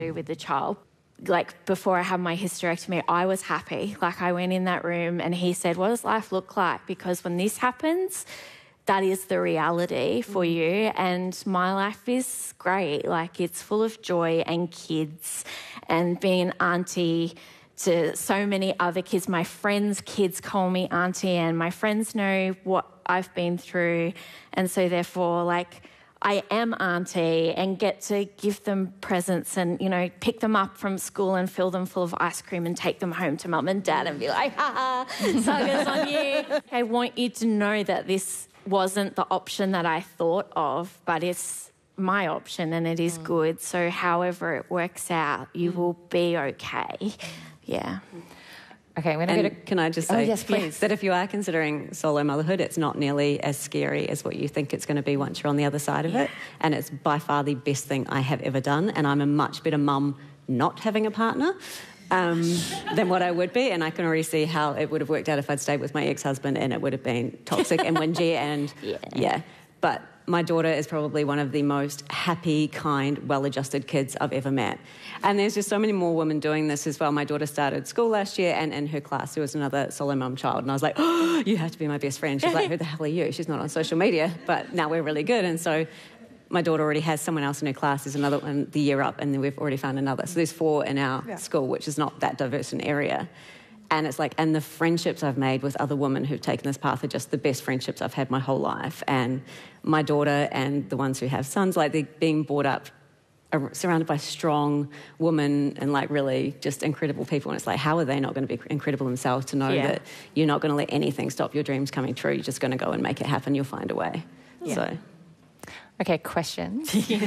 with the child. Like, before I had my hysterectomy, I was happy. Like, I went in that room and he said, what does life look like? Because when this happens, that is the reality for you. And my life is great. Like, it's full of joy and kids and being an auntie to so many other kids. My friends' kids call me auntie, and my friends know what I've been through. And so therefore, like, I am auntie and get to give them presents and, you know, pick them up from school and fill them full of ice cream and take them home to mum and dad and be like, ha ha, suckers on you. I want you to know that this wasn't the option that I thought of, but it's my option and it is good. So however it works out, you will be okay. Yeah. Okay, I'm going to go to... Can I just say yes, please. that if you are considering solo motherhood, it's not nearly as scary as what you think it's going to be once you're on the other side of it. And it's by far the best thing I have ever done. And I'm a much better mum not having a partner than what I would be. And I can already see how it would have worked out if I'd stayed with my ex-husband, and it would have been toxic and whingy and... Yeah. But my daughter is probably one of the most happy, kind, well-adjusted kids I've ever met. And there's just so many more women doing this as well. My daughter started school last year, and in her class there was another solo mum child. And I was like, oh, you have to be my best friend. She's like, who the hell are you? She's not on social media, but now we're really good. And so my daughter already has someone else in her class. There's another one the year up, and then we've already found another. So there's 4 in our school, which is not that diverse an area. And it's like, and the friendships I've made with other women who've taken this path are just the best friendships I've had my whole life. And my daughter and the ones who have sons, like, they're being brought up surrounded by strong women and, like, really just incredible people. And it's like, how are they not going to be incredible themselves to know that you're not going to let anything stop your dreams coming true? You're just going to go and make it happen. You'll find a way. So... Okay, question.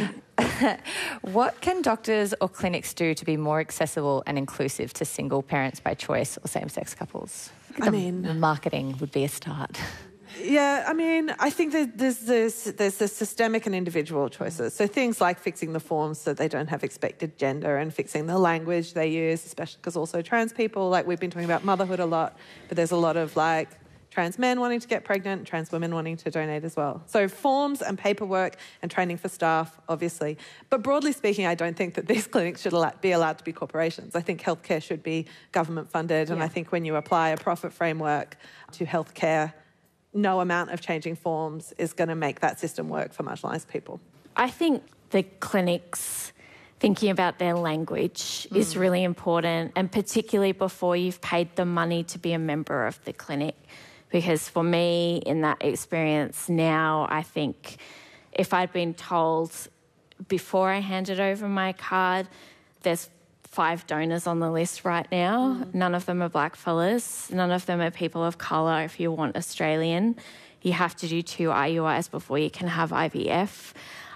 What can doctors or clinics do to be more accessible and inclusive to single parents by choice or same-sex couples? I mean... The marketing would be a start. Yeah, I mean, I think that there's the systemic and individual choices. So things like fixing the forms so they don't have expected gender, and fixing the language they use, especially because also trans people, like, we've been talking about motherhood a lot, but there's a lot of, like, trans men wanting to get pregnant, trans women wanting to donate as well. So forms and paperwork and training for staff, obviously. But broadly speaking, I don't think that these clinics should be allowed to be corporations. I think healthcare should be government funded. And I think when you apply a profit framework to healthcare, no amount of changing forms is going to make that system work for marginalised people. I think the clinics thinking about their language is really important, and particularly before you've paid the money to be a member of the clinic. Because for me, in that experience now, I think if I'd been told before I handed over my card, there's 5 donors on the list right now. None of them are black fellas. None of them are people of colour. If you want Australian, you have to do 2 IUIs before you can have IVF.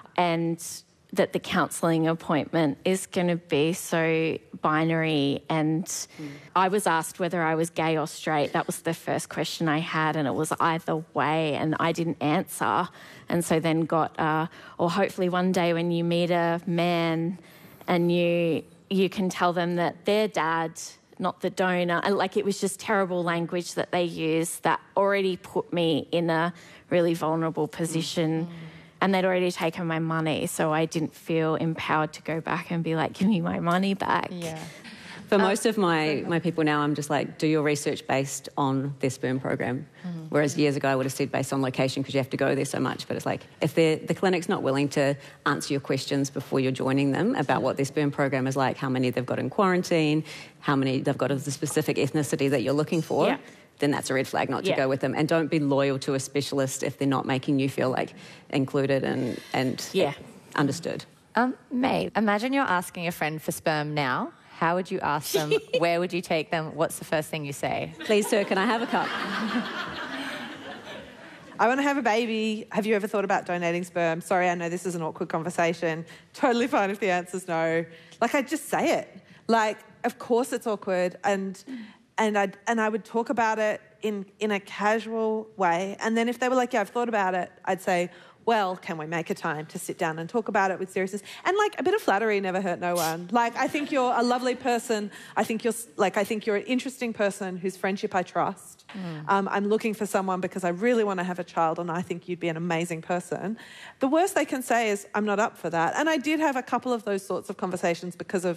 And that the counselling appointment is going to be so binary. And I was asked whether I was gay or straight. That was the first question I had, and it was either way, and I didn't answer. And so then got, or hopefully one day when you meet a man and you can tell them that their dad, not the donor, and, like, it was just terrible language that they used that already put me in a really vulnerable position. And they'd already taken my money, so I didn't feel empowered to go back and be like, give me my money back. Yeah. For most of my people now, I'm just like, do your research based on their sperm program. Whereas years ago I would have said based on location, because you have to go there so much. But it's like, if the clinic's not willing to answer your questions before you're joining them about what their sperm program is like, how many they've got in quarantine, how many they've got of the specific ethnicity that you're looking for, then that's a red flag not to go with them. And don't be loyal to a specialist if they're not making you feel like included and understood. May, imagine you're asking a friend for sperm now. How would you ask them? Where would you take them? What's the first thing you say? Please, sir, can I have a cup? I want to have a baby. Have you ever thought about donating sperm? Sorry, I know this is an awkward conversation. Totally fine if the answer's no. Like, I'd just say it. Like, of course it's awkward, and I would talk about it in a casual way. And then if they were like, yeah, I've thought about it, I'd say, well, can we make a time to sit down and talk about it with seriousness? And like a bit of flattery never hurt no one. Like, I think you're a lovely person. I think you're an interesting person whose friendship I trust. I'm looking for someone because I really want to have a child and I think you'd be an amazing person. The worst they can say is, I'm not up for that. And I did have a couple of those sorts of conversations because of